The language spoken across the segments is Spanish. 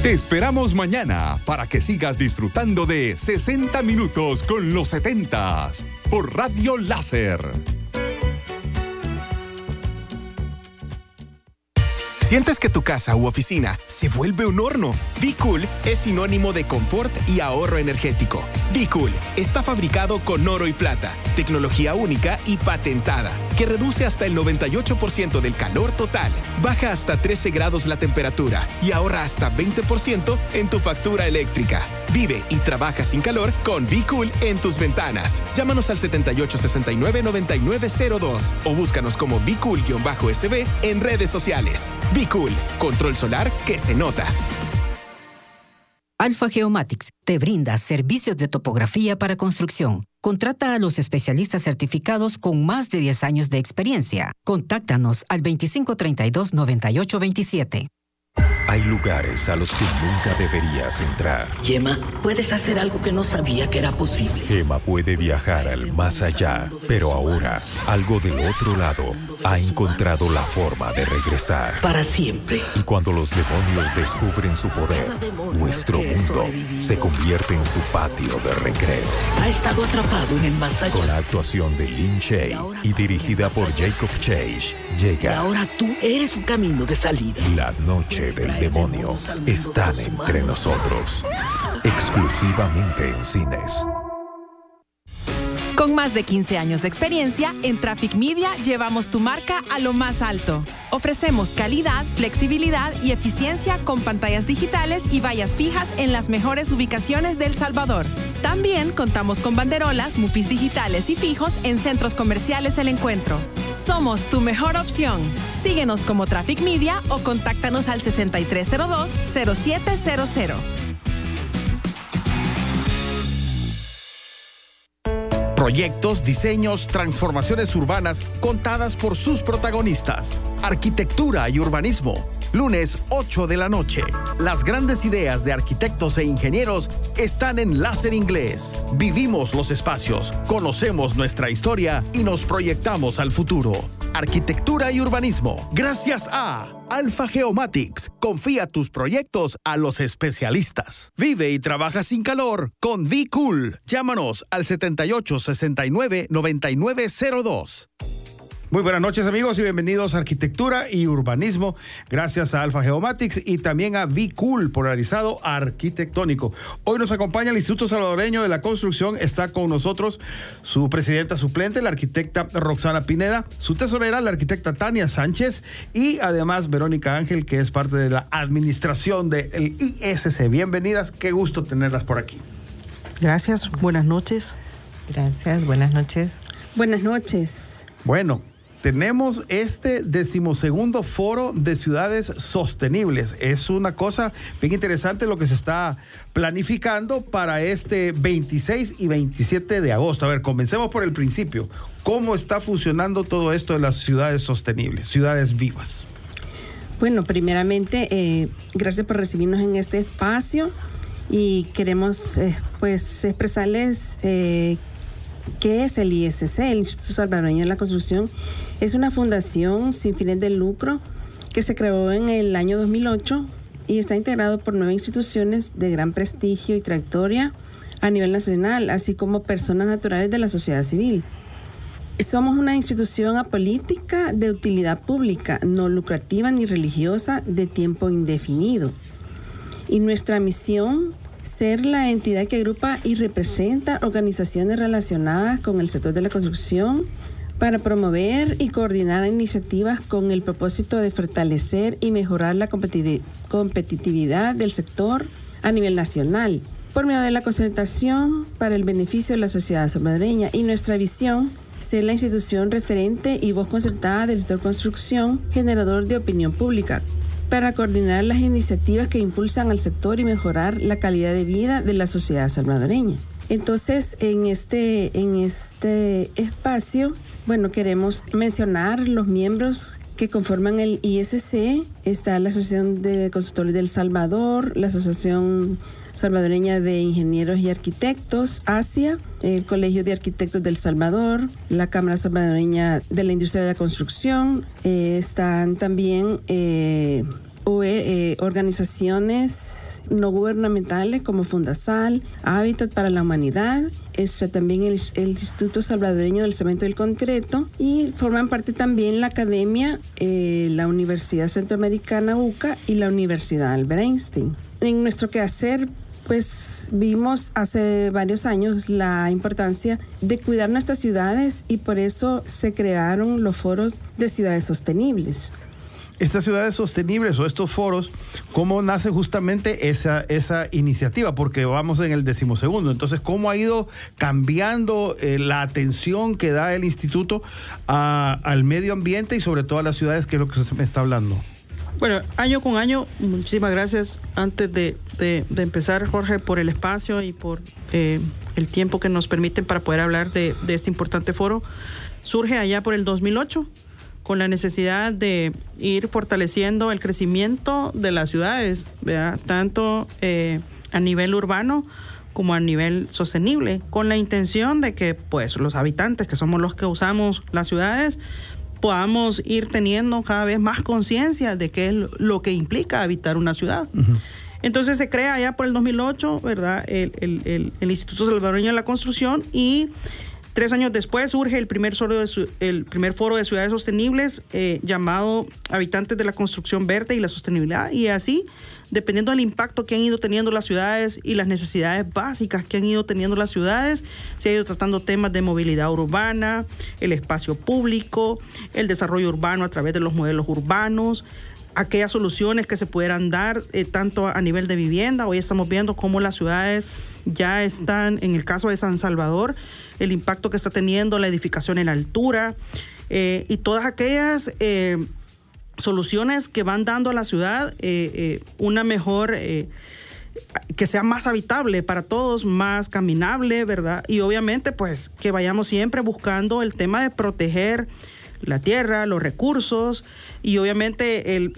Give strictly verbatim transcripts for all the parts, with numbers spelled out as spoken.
Te esperamos mañana para que sigas disfrutando de sesenta minutos con los setentas por Radio Láser. ¿Sientes que tu casa u oficina se vuelve un horno? Be Cool es sinónimo de confort y ahorro energético. Be Cool está fabricado con oro y plata, tecnología única y patentada, que reduce hasta el noventa y ocho por ciento del calor total, baja hasta trece grados la temperatura y ahorra hasta veinte por ciento en tu factura eléctrica. Vive y trabaja sin calor con Be Cool en tus ventanas. Llámanos al setenta y ocho sesenta y nueve noventa y nueve cero dos o búscanos como Be Cool-S B en redes sociales. Be Cool, control solar que se nota. Alfa Geomatics te brinda servicios de topografía para construcción. Contrata a los especialistas certificados con más de diez años de experiencia. Contáctanos al veinticinco treinta y dos noventa y ocho veintisiete. Hay lugares a los que nunca deberías entrar. Gemma, puedes hacer algo que no sabía que era posible. Gemma puede viajar al más allá, pero ahora, algo del otro lado ha encontrado la forma de regresar. Para siempre. Y cuando los demonios descubren su poder, nuestro mundo se convierte en su patio de recreo. Ha estado atrapado en el más allá. Con la actuación de Lin Shaye y dirigida por Jacob Chase, llega. Y ahora tú eres su camino de salida. La noche del demonio están entre nosotros. Exclusivamente en cines. Con más de quince años de experiencia, en Traffic Media llevamos tu marca a lo más alto. Ofrecemos calidad, flexibilidad y eficiencia con pantallas digitales y vallas fijas en las mejores ubicaciones de El Salvador. También contamos con banderolas, mupis digitales y fijos en centros comerciales El Encuentro. Somos tu mejor opción. Síguenos como Traffic Media o contáctanos al sesenta y tres cero dos cero siete cero cero. Proyectos, diseños, transformaciones urbanas contadas por sus protagonistas. Arquitectura y urbanismo. Lunes, ocho de la noche. Las grandes ideas de arquitectos e ingenieros están en Láser Inglés. Vivimos los espacios, conocemos nuestra historia y nos proyectamos al futuro. Arquitectura y urbanismo. Gracias a Alfa Geomatics. Confía tus proyectos a los especialistas. Vive y trabaja sin calor con Be Cool. Llámanos al setenta y ocho sesenta y nueve noventa y nueve cero dos. Muy buenas noches, amigos, y bienvenidos a Arquitectura y Urbanismo, gracias a Alfa Geomatics y también a Be Cool, polarizado arquitectónico. Hoy nos acompaña el Instituto Salvadoreño de la Construcción. Está con nosotros su presidenta suplente, la arquitecta Roxana Pineda, su tesorera, la arquitecta Tania Sánchez, y además Verónica Ángel, que es parte de la administración del I S C. Bienvenidas, qué gusto tenerlas por aquí. Gracias, buenas noches. Gracias, buenas noches. Buenas noches. Bueno, tenemos este decimosegundo foro de ciudades sostenibles. Es una cosa bien interesante lo que se está planificando para este veintiséis y veintisiete de agosto. A ver, comencemos por el principio. ¿Cómo está funcionando todo esto de las ciudades sostenibles, ciudades vivas? Bueno, primeramente, eh, gracias por recibirnos en este espacio y queremos eh, pues expresarles eh, ¿qué es el I S C? El Instituto Salvadoreño de la Construcción es una fundación sin fines de lucro que se creó en el año dos mil ocho y está integrado por nueve instituciones de gran prestigio y trayectoria a nivel nacional, así como personas naturales de la sociedad civil. Somos una institución apolítica de utilidad pública, no lucrativa ni religiosa, de tiempo indefinido. Y nuestra misión, ser la entidad que agrupa y representa organizaciones relacionadas con el sector de la construcción para promover y coordinar iniciativas con el propósito de fortalecer y mejorar la competitividad del sector a nivel nacional por medio de la concertación para el beneficio de la sociedad salvadoreña. Y nuestra visión, ser la institución referente y voz concertada del sector construcción, generador de opinión pública, para coordinar las iniciativas que impulsan al sector y mejorar la calidad de vida de la sociedad salvadoreña. Entonces, en este, en este espacio, bueno, queremos mencionar los miembros que conforman el I S C. Está la Asociación de Constructores del Salvador, la Asociación Salvadoreña de Ingenieros y Arquitectos, ASIA, el Colegio de Arquitectos del Salvador, la Cámara Salvadoreña de la Industria de la Construcción. Eh, están también eh, o, eh, organizaciones no gubernamentales como Fundasal, Hábitat para la Humanidad, este, también el, el Instituto Salvadoreño del Cemento y el Concreto, y forman parte también la Academia, eh, la Universidad Centroamericana U C A y la Universidad Albert Einstein. En nuestro quehacer, pues vimos hace varios años la importancia de cuidar nuestras ciudades y por eso se crearon los foros de ciudades sostenibles. Estas ciudades sostenibles o estos foros, ¿cómo nace justamente esa, esa iniciativa? Porque vamos en el decimosegundo. Entonces, ¿cómo ha ido cambiando eh, la atención que da el instituto a, al medio ambiente y sobre todo a las ciudades, que es lo que se me está hablando? Bueno, año con año, muchísimas gracias antes de, de, de empezar, Jorge, por el espacio y por eh, el tiempo que nos permiten para poder hablar de, de este importante foro. Surge allá por el dos mil ocho con la necesidad de ir fortaleciendo el crecimiento de las ciudades, ¿verdad? Tanto eh, a nivel urbano como a nivel sostenible, con la intención de que pues los habitantes, que somos los que usamos las ciudades, podamos ir teniendo cada vez más conciencia de qué es lo que implica habitar una ciudad. Uh-huh. Entonces se crea ya por el dos mil ocho, ¿verdad? El, el, el, el Instituto Salvadoreño de la Construcción, y tres años después surge el primer foro de, su, el primer foro de ciudades sostenibles eh, llamado Habitantes de la Construcción Verde y la Sostenibilidad, y así, dependiendo del impacto que han ido teniendo las ciudades y las necesidades básicas que han ido teniendo las ciudades, se ha ido tratando temas de movilidad urbana, el espacio público, el desarrollo urbano a través de los modelos urbanos, aquellas soluciones que se pudieran dar eh, tanto a nivel de vivienda. Hoy estamos viendo cómo las ciudades ya están, en el caso de San Salvador, el impacto que está teniendo la edificación en altura eh, y todas aquellas Eh, soluciones que van dando a la ciudad eh, eh, una mejor, eh, que sea más habitable para todos, más caminable, ¿verdad? Y obviamente pues que vayamos siempre buscando el tema de proteger la tierra, los recursos, y obviamente el,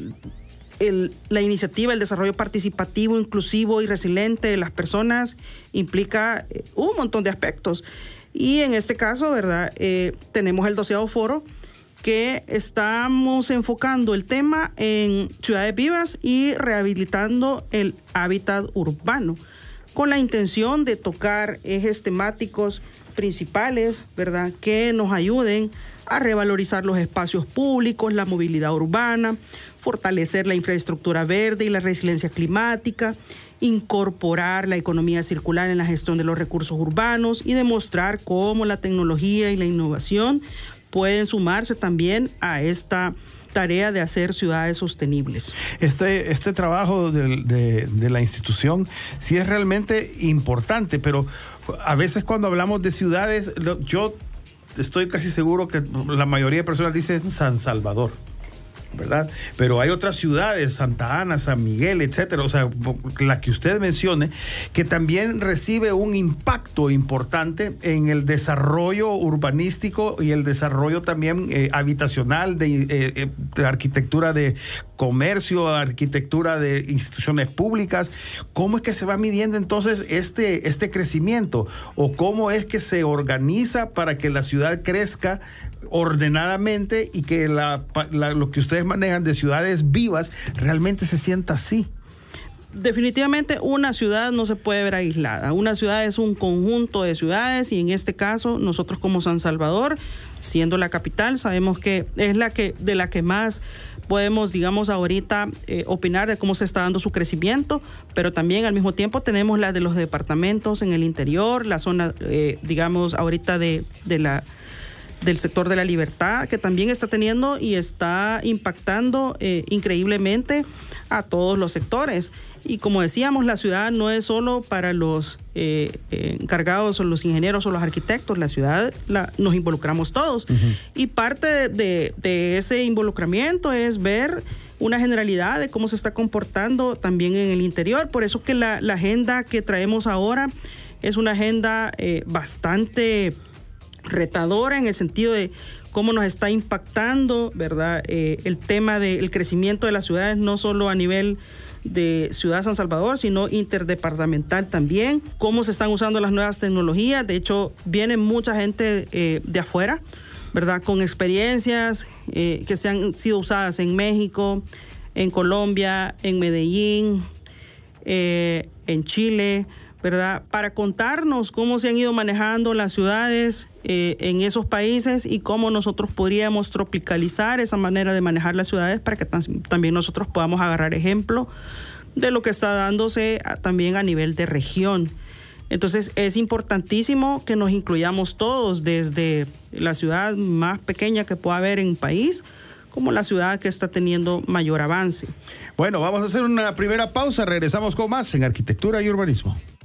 el, la iniciativa, el desarrollo participativo, inclusivo y resiliente de las personas implica eh, un montón de aspectos. Y en este caso, ¿verdad? Eh, tenemos el doceavo foro, que estamos enfocando el tema en ciudades vivas y rehabilitando el hábitat urbano, con la intención de tocar ejes temáticos principales, ¿verdad?, que nos ayuden a revalorizar los espacios públicos, la movilidad urbana, fortalecer la infraestructura verde y la resiliencia climática, incorporar la economía circular en la gestión de los recursos urbanos y demostrar cómo la tecnología y la innovación pueden sumarse también a esta tarea de hacer ciudades sostenibles. Este, este trabajo de, de, de la institución sí es realmente importante, pero a veces cuando hablamos de ciudades, yo estoy casi seguro que la mayoría de personas dicen San Salvador, ¿verdad? Pero hay otras ciudades, Santa Ana, San Miguel, etcétera, o sea, la que usted mencione, que también recibe un impacto importante en el desarrollo urbanístico y el desarrollo también eh, habitacional, de, eh, de arquitectura de comercio, arquitectura de instituciones públicas. ¿Cómo es que se va midiendo entonces este, este crecimiento? ¿O cómo es que se organiza para que la ciudad crezca ordenadamente y que la, la, lo que ustedes manejan de ciudades vivas realmente se sienta así? Definitivamente una ciudad no se puede ver aislada. Una ciudad es un conjunto de ciudades, y en este caso nosotros como San Salvador, siendo la capital, sabemos que es la que de la que más podemos, digamos, ahorita eh, opinar de cómo se está dando su crecimiento, pero también al mismo tiempo tenemos la de los departamentos en el interior, la zona, eh, digamos, ahorita de, de la del sector de la Libertad, que también está teniendo y está impactando eh, increíblemente a todos los sectores. Y como decíamos, la ciudad no es solo para los eh, eh, encargados o los ingenieros o los arquitectos, la ciudad la, nos involucramos todos. Uh-huh. Y parte de, de, de ese involucramiento es ver una generalidad de cómo se está comportando también en el interior. Por eso que la, la agenda que traemos ahora es una agenda eh, bastante retadora en el sentido de cómo nos está impactando, ¿verdad? Eh, el tema del crecimiento de las ciudades, no solo a nivel de Ciudad San Salvador, sino interdepartamental también, cómo se están usando las nuevas tecnologías. De hecho, viene mucha gente eh, de afuera, ¿verdad? Con experiencias eh, que se han sido usadas en México, en Colombia, en Medellín, eh, en Chile, ¿verdad? Para contarnos cómo se han ido manejando las ciudades eh, en esos países y cómo nosotros podríamos tropicalizar esa manera de manejar las ciudades para que tam- también nosotros podamos agarrar ejemplo de lo que está dándose a, también a nivel de región. Entonces es importantísimo que nos incluyamos todos, desde la ciudad más pequeña que pueda haber en un país, como la ciudad que está teniendo mayor avance. Bueno, vamos a hacer una primera pausa, regresamos con más en Arquitectura y Urbanismo.